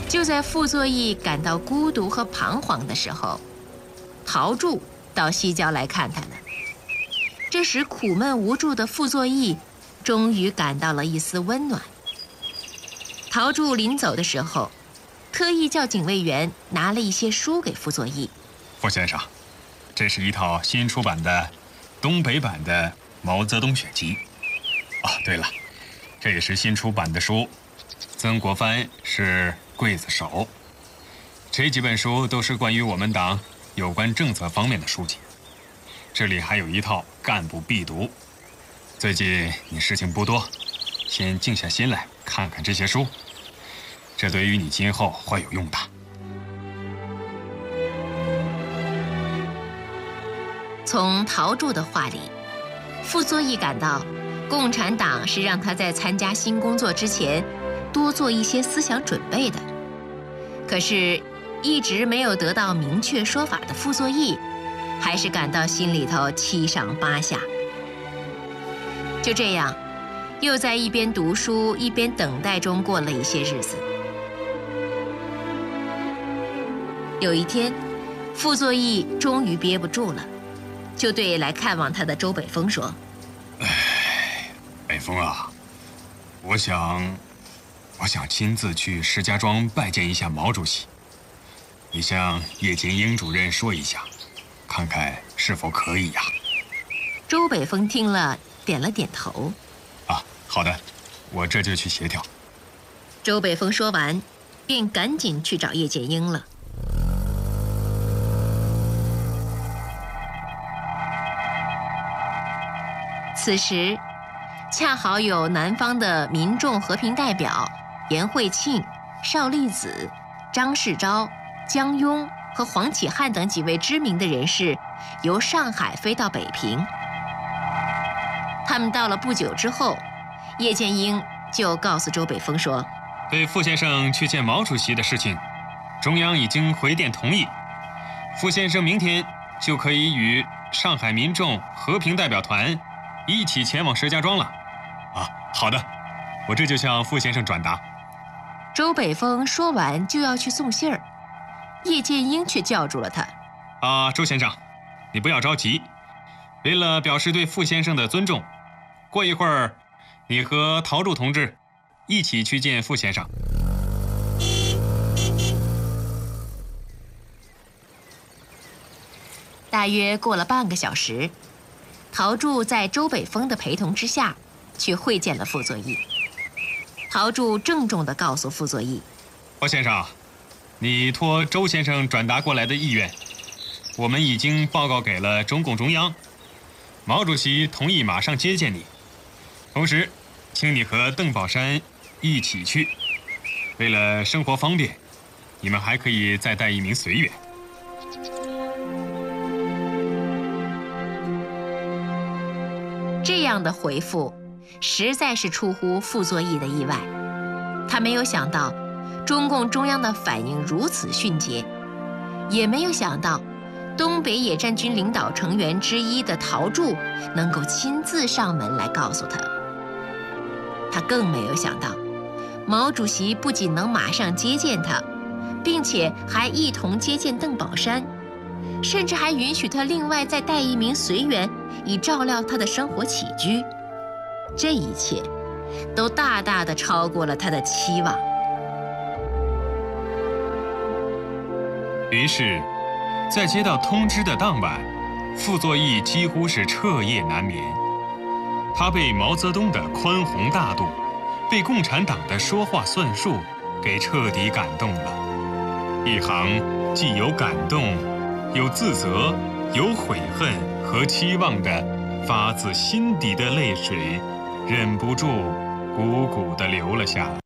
就在傅作义感到孤独和彷徨的时候，陶铸到西郊来看他呢。这时苦闷无助的傅作义终于感到了一丝温暖。陶铸临走的时候，特意叫警卫员拿了一些书给傅作义。 傅先生，这是一套新出版的东北版的毛泽东选集。哦，对了，这也是新出版的书，曾国藩是刽子手。这几本书都是关于我们党有关政策方面的书籍。这里还有一套干部必读。最近你事情不多，先静下心来看看这些书，这对于你今后会有用的。 从陶铸的话里，傅作义感到共产党是让他在参加新工作之前多做一些思想准备的。可是一直没有得到明确说法的傅作义还是感到心里头七上八下。就这样，又在一边读书一边等待中过了一些日子。有一天，傅作义终于憋不住了，就对来看望他的周北峰说：“ 北峰啊，我想亲自去石家庄拜见一下毛主席，你向叶剑英主任说一下，看看是否可以呀？” 周北峰听了点了点头。 啊，好的，我这就去协调。 周北峰说完，便赶紧去找叶剑英了。此时，恰好有南方的民众和平代表严惠庆、邵力子、张世钊、江庸和黄启汉等几位知名的人士由上海飞到北平。他们到了不久之后，叶剑英就告诉周北峰说：“ 对傅先生去见毛主席的事情，中央已经回电同意，傅先生明天就可以与上海民众和平代表团一起前往石家庄了。”啊，好的，我这就向傅先生转达。 周北峰说完就要去送信儿，叶剑英却叫住了他：“ 啊，周先生，你不要着急，为了表示对傅先生的尊重，过一会儿你和陶铸同志一起去见傅先生。” 大约过了半个小时，陶铸在周北峰的陪同之下去会见了傅作义。陶铸郑重地告诉傅作义：“ 傅先生，你托周先生转达过来的意愿，我们已经报告给了中共中央，毛主席同意马上接见你。同时，请你和邓宝山一起去。为了生活方便，你们还可以再带一名随员。” 这样的回复实在是出乎傅作义的意外。他没有想到中共中央的反应如此迅捷，也没有想到东北野战军领导成员之一的陶铸能够亲自上门来告诉他。他更没有想到毛主席不仅能马上接见他，并且还一同接见邓宝山，甚至还允许他另外再带一名随员，以照料他的生活起居。这一切都大大的超过了他的期望。 于是，在接到通知的当晚，傅作义几乎是彻夜难眠。他被毛泽东的宽宏大度，被共产党的说话算数给彻底感动了。一行既有感动，有自责，有悔恨和期望的发自心底的泪水，忍不住汩汩地流了下来。